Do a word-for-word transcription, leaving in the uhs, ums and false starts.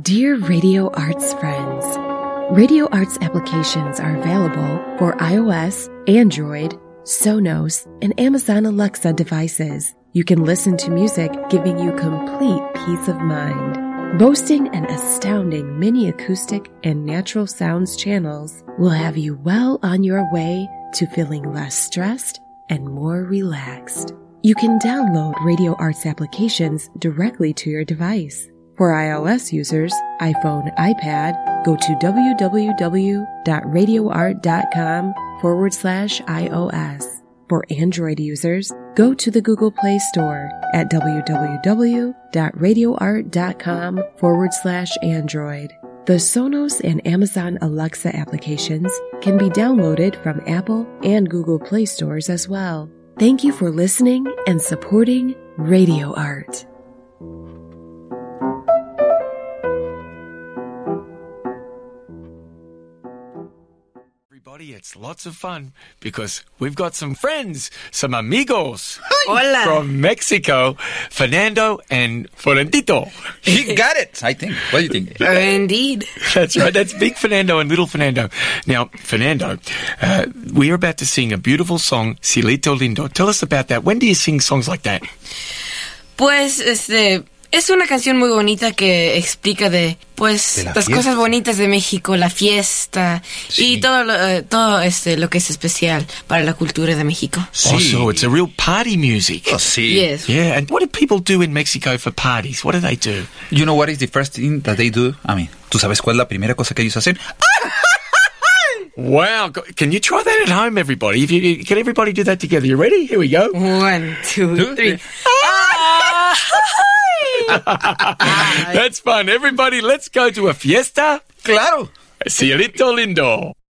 Dear Radio Arts friends, Radio Arts applications are available for iOS, Android, Sonos, and Amazon Alexa devices. You can listen to music giving you complete peace of mind. Boasting an astounding mini acoustic and natural sounds channels will have you well on your way to feeling less stressed and more relaxed. You can download Radio Arts applications directly to your device. For iOS users, iPhone, iPad, go to www.radioart.com forward slash iOS. For Android users, go to the Google Play Store at www.radioart.com forward slash Android. The Sonos and Amazon Alexa applications can be downloaded from Apple and Google Play stores as well. Thank you for listening and supporting Radio Art. It's lots of fun because we've got some friends, some amigos Hola. from Mexico, Fernando and Fernandito. He got it, I think. What do you think? Uh, indeed. That's right. That's big Fernando and little Fernando. Now, Fernando, uh, we are about to sing a beautiful song, Cielito Lindo. Tell us about that. When do you sing songs like that? Pues, este... es una canción muy bonita que explica de, pues, de las fiesta. cosas bonitas de México, la fiesta Sí. y todo, lo, eh, todo este, lo que es especial para la cultura de México. Oh, so it's a real party music. Oh, sí. Yes. Yeah, and what do people do in Mexico for parties? What do they do? You know what is the first thing that they do? I mean, ¿tú sabes cuál es la primera cosa que ellos hacen? Wow, go- can you try that at home, everybody? If you can, everybody do that together? You ready? Here we go. One, two, Two, three. three. That's fun. Everybody, let's go to a fiesta. Claro. Cielito Lindo.